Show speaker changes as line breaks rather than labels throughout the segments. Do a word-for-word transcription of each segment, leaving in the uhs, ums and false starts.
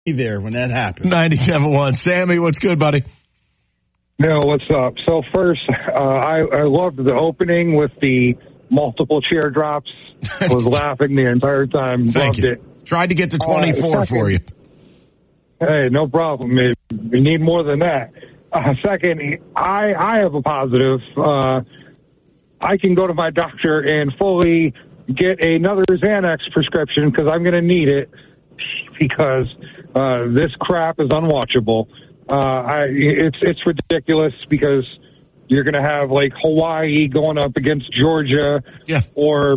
there when that happens.
ninety-seven point one. Sammy, what's good, buddy?
No, what's up? So first, uh, I, I loved the opening with the multiple chair drops. I was laughing the entire time.
Thank
Loved
you.
it.
Tried to get to twenty-four
uh,
for you.
Hey, no problem. We need more than that. Uh, second, I, I have a positive. Uh, I can go to my doctor and fully get another Xanax prescription because I'm going to need it because uh, this crap is unwatchable. Uh, I, it's it's ridiculous because you're going to have like Hawaii going up against Georgia,
yeah,
or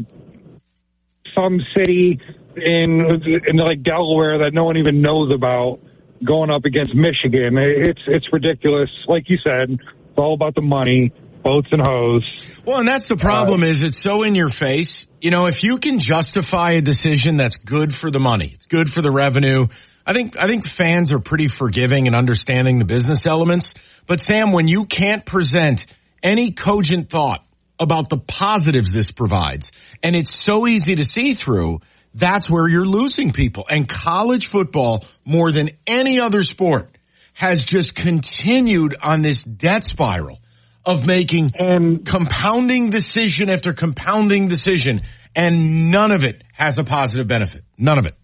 some city in in like Delaware that no one even knows about going up against Michigan. It's it's ridiculous. Like you said, it's all about the money, boats and hoes.
Well, and that's the problem uh, is it's so in your face. You know, if you can justify a decision that's good for the money, it's good for the revenue. I think, I think fans are pretty forgiving and understanding the business elements. But Sam, when you can't present any cogent thought about the positives this provides, and it's so easy to see through, that's where you're losing people. And college football, more than any other sport, has just continued on this debt spiral of making
and
compounding decision after compounding decision, and none of it has a positive benefit. None of it.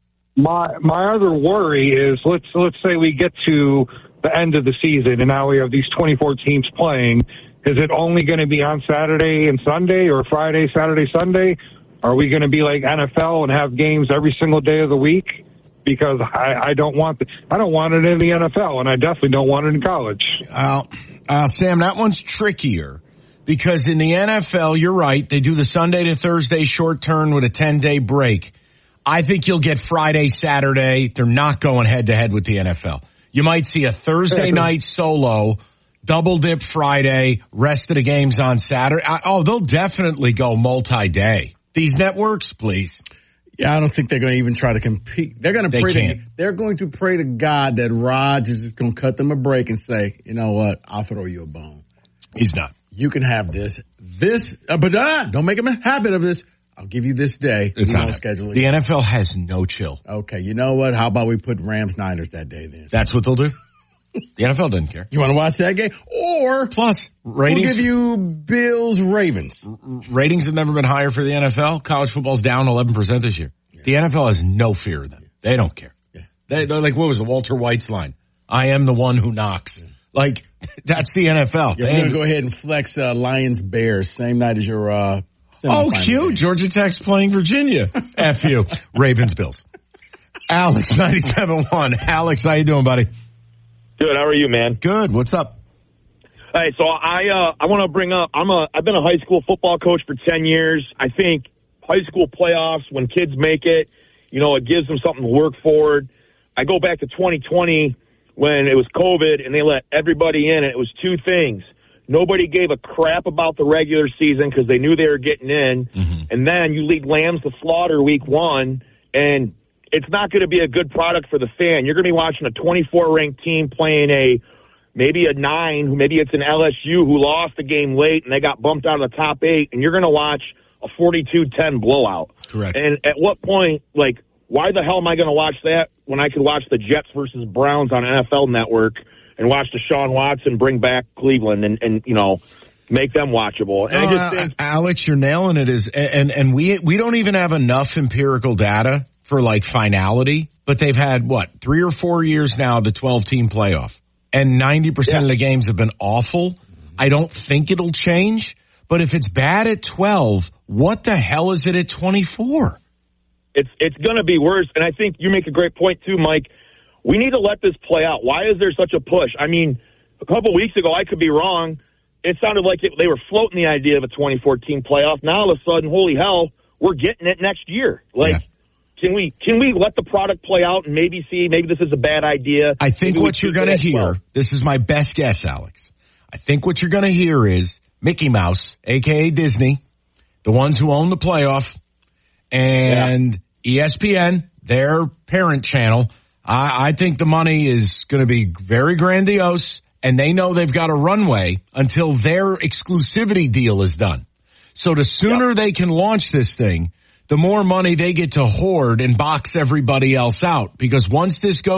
My my other worry is let's let's say we get to the end of the season and now we have these twenty-four teams playing. Is it only going to be on Saturday and Sunday, or Friday, Saturday, Sunday? Are we going to be like N F L and have games every single day of the week? Because I, I don't want the, I don't want it in the N F L, and I definitely don't want it in college.
Uh, uh, Sam, that one's trickier because in the N F L, you're right. They do the Sunday to Thursday short turn with a ten-day break. I think you'll get Friday, Saturday. They're not going head-to-head with the N F L. You might see a Thursday night solo, double dip Friday, rest of the games on Saturday. Oh, they'll definitely go multi-day. These networks, please.
Yeah, I don't think they're going to even try to compete. They're going to pray. To, they're going to pray to God that Raj is just going to cut them a break and say, you know what, I'll throw you a bone.
He's not.
You can have this, this, uh, but uh, don't make him a habit of this. I'll give you this day.
It's not
scheduling.
The N F L has no chill.
Okay, you know what? How about we put Rams Niners that day then?
That's what they'll do. The N F L doesn't care.
You want to watch that game? Or
plus ratings.
We'll give you Bills Ravens.
Ratings have never been higher for the N F L. College football's down eleven percent this year. Yeah. The N F L has no fear of them. They don't care. Yeah. They, they're like, what was the Walter White's line? I am the one who knocks. Yeah. Like, that's the N F L.
Yeah, we're going to go ahead and flex uh, Lions Bears same night as your uh
Oh, cute. Game. Georgia Tech's playing Virginia. F you. Ravens, Bills. Alex, ninety-seven point one. Alex, how you doing, buddy?
Good. How are you, man?
Good. What's up?
All right. So I, uh, I want to bring up, I'm a, I've been a high school football coach for ten years. I think high school playoffs, when kids make it, you know, it gives them something to work forward. I go back to twenty twenty when it was COVID and they let everybody in, and it was two things. Nobody gave a crap about the regular season because they knew they were getting in. Mm-hmm. And then you lead lambs to slaughter week one, and it's not going to be a good product for the fan. You're going to be watching a twenty-four ranked team playing a maybe a nine, maybe it's an L S U who lost the game late and they got bumped out of the top eight, and you're going to watch a forty-two ten blowout.
Correct.
And at what point, like, why the hell am I going to watch that when I could watch the Jets versus Browns on N F L Network and watch Deshaun Watson bring back Cleveland and, and you know, make them watchable? And
uh,
I just think,
Alex, you're nailing it. Is and and we we don't even have enough empirical data for like finality, but they've had what three or four years now the twelve team playoff, and ninety percent
yeah.
of the games have been awful. I don't think it'll change, but if it's bad at twelve, what the hell is it at twenty-four?
It's it's going to be worse, and I think you make a great point too, Mike. We need to let this play out. Why is there such a push? I mean, a couple weeks ago, I could be wrong. It sounded like it, they were floating the idea of a twenty-four team playoff. Now, all of a sudden, holy hell, we're getting it next year. Like, yeah. can we can we let the product play out and maybe see, maybe this is a bad idea?
I think
maybe
what you're going to hear,
well.
this is my best guess, Alex. I think what you're going to hear is Mickey Mouse, a k a. Disney, the ones who own the playoff, and yeah. E S P N, their parent channel. I, I think the money is going to be very grandiose, and they know they've got a runway until their exclusivity deal is done. So the sooner yep. they can launch this thing, the more money they get to hoard and box everybody else out. Because once this goes